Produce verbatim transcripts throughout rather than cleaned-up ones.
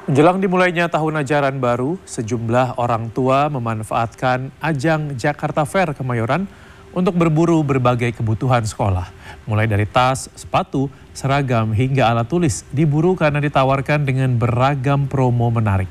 Menjelang dimulainya tahun ajaran baru, sejumlah orang tua memanfaatkan ajang Jakarta Fair Kemayoran untuk berburu berbagai kebutuhan sekolah. Mulai dari tas, sepatu, seragam hingga alat tulis diburu karena ditawarkan dengan beragam promo menarik.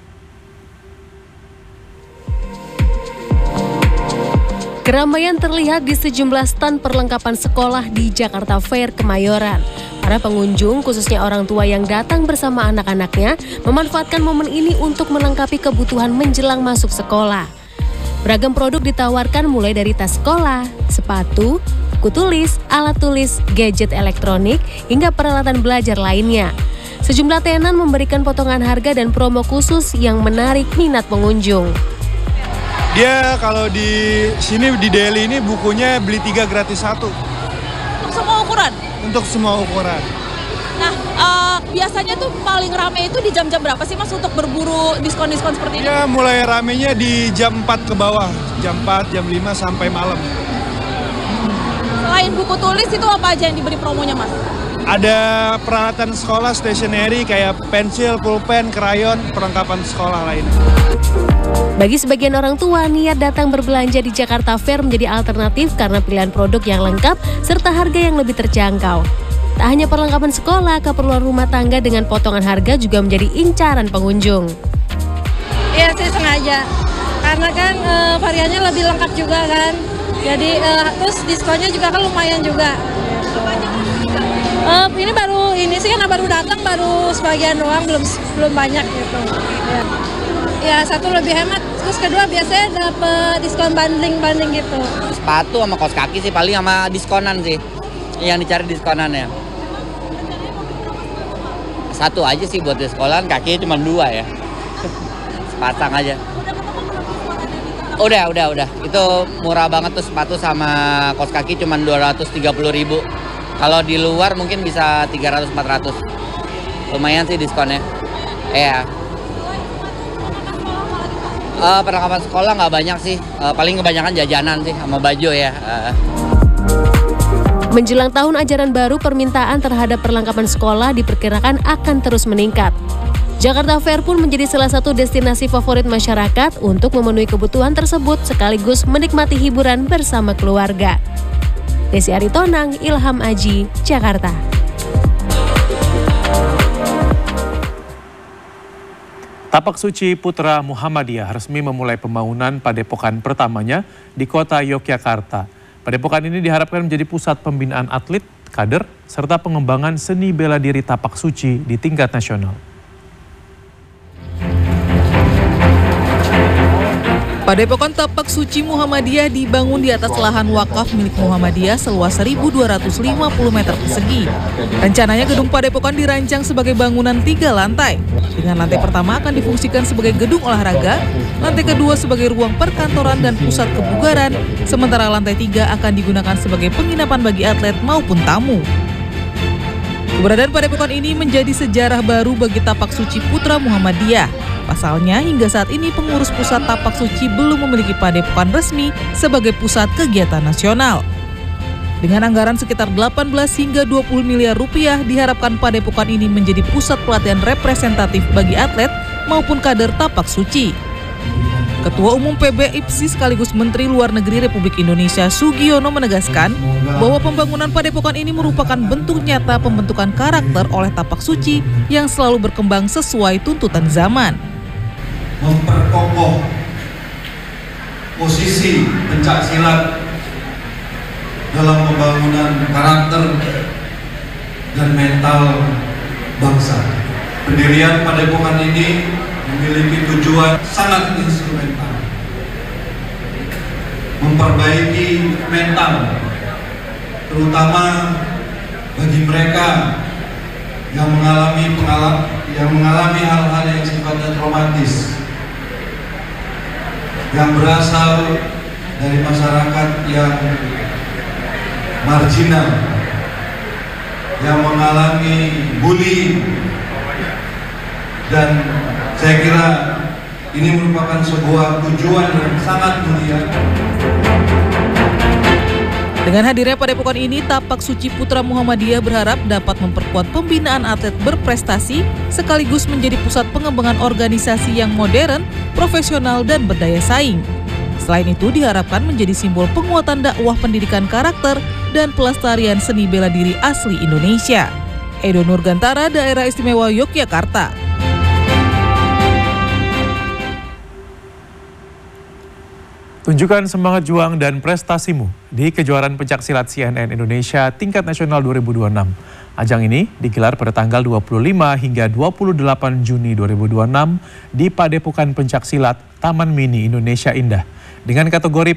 Keramaian terlihat di sejumlah stan perlengkapan sekolah di Jakarta Fair Kemayoran. Para pengunjung, khususnya orang tua yang datang bersama anak-anaknya, memanfaatkan momen ini untuk melengkapi kebutuhan menjelang masuk sekolah. Beragam produk ditawarkan mulai dari tas sekolah, sepatu, buku tulis, alat tulis, gadget elektronik, hingga peralatan belajar lainnya. Sejumlah tenan memberikan potongan harga dan promo khusus yang menarik minat pengunjung. Dia kalau di sini di Delhi ini bukunya beli tiga gratis satu. Untuk semua ukuran? Untuk semua ukuran. Nah, uh, biasanya tuh paling rame itu di jam-jam berapa sih Mas untuk berburu diskon-diskon seperti ini? Ya mulai ramenya di jam empat ke bawah, jam empat, jam lima sampai malam. Selain buku tulis itu apa aja yang diberi promonya Mas? Ada peralatan sekolah, stationery kayak pensil, pulpen, krayon, perlengkapan sekolah lainnya. Bagi sebagian orang tua, niat datang berbelanja di Jakarta Fair menjadi alternatif karena pilihan produk yang lengkap serta harga yang lebih terjangkau. Tak hanya perlengkapan sekolah, keperluan rumah tangga dengan potongan harga juga menjadi incaran pengunjung. Iya sih sengaja, karena kan e, variannya lebih lengkap juga kan. Jadi e, terus diskonnya juga kan lumayan juga. E, ini baru ini sih karena baru datang, baru sebagian doang, belum belum banyak gitu. Ya. Ya satu lebih hemat, terus kedua biasanya dapet diskon bundling-bundling gitu. Sepatu sama kaos kaki sih paling sama diskonan sih, yang dicari diskonannya. Satu aja sih buat di sekolahan, kakinya cuma dua ya, sepasang aja. Udah, udah, udah, itu murah banget tuh sepatu sama kaos kaki cuma dua ratus tiga puluh ribu. Kalau di luar mungkin bisa tiga ratus empat ratus, lumayan sih diskonnya. Ya. Uh, perlengkapan sekolah nggak banyak sih, uh, paling kebanyakan jajanan sih sama baju ya. Uh. Menjelang tahun ajaran baru, permintaan terhadap perlengkapan sekolah diperkirakan akan terus meningkat. Jakarta Fair pun menjadi salah satu destinasi favorit masyarakat untuk memenuhi kebutuhan tersebut sekaligus menikmati hiburan bersama keluarga. Desi Aritonang, Ilham Aji, Jakarta. Tapak Suci Putra Muhammadiyah resmi memulai pembangunan padepokan pertamanya di kota Yogyakarta. Padepokan ini diharapkan menjadi pusat pembinaan atlet, kader, serta pengembangan seni bela diri tapak suci di tingkat nasional. Padepokan Tapak Suci Muhammadiyah dibangun di atas lahan wakaf milik Muhammadiyah seluas seribu dua ratus lima puluh meter persegi. Rencananya gedung padepokan dirancang sebagai bangunan tiga lantai. Dengan lantai pertama akan difungsikan sebagai gedung olahraga, lantai kedua sebagai ruang perkantoran dan pusat kebugaran, sementara lantai tiga akan digunakan sebagai penginapan bagi atlet maupun tamu. Keberadaan padepokan ini menjadi sejarah baru bagi Tapak Suci Putra Muhammadiyah. Pasalnya, hingga saat ini pengurus pusat Tapak Suci belum memiliki padepokan resmi sebagai pusat kegiatan nasional. Dengan anggaran sekitar delapan belas hingga dua puluh miliar rupiah, diharapkan padepokan ini menjadi pusat pelatihan representatif bagi atlet maupun kader Tapak Suci. Ketua Umum P B I P S I sekaligus Menteri Luar Negeri Republik Indonesia Sugiono menegaskan bahwa pembangunan padepokan ini merupakan bentuk nyata pembentukan karakter oleh Tapak Suci yang selalu berkembang sesuai tuntutan zaman. Memperkokoh posisi pencak silat dalam pembangunan karakter dan mental bangsa. Pendirian padepokan ini memiliki tujuan sangat instrumental, memperbaiki mental, terutama bagi mereka yang mengalami pengalami yang mengalami hal-hal yang sifatnya traumatis, yang berasal dari masyarakat yang marginal, yang mengalami bullying, dan saya kira ini merupakan sebuah tujuan yang sangat mulia. Dengan hadirnya Padepokan ini, Tapak Suci Putra Muhammadiyah berharap dapat memperkuat pembinaan atlet berprestasi sekaligus menjadi pusat pengembangan organisasi yang modern, profesional, dan berdaya saing. Selain itu, diharapkan menjadi simbol penguatan dakwah pendidikan karakter dan pelestarian seni bela diri asli Indonesia. Edo Nurgantara, Daerah Istimewa Yogyakarta. Tunjukkan semangat juang dan prestasimu di kejuaraan pencaksilat C N N Indonesia tingkat nasional dua ribu dua puluh enam. Ajang ini digelar pada tanggal dua puluh lima hingga dua puluh delapan Juni dua ribu dua puluh enam di Padepokan Pencaksilat Taman Mini Indonesia Indah. Dengan kategori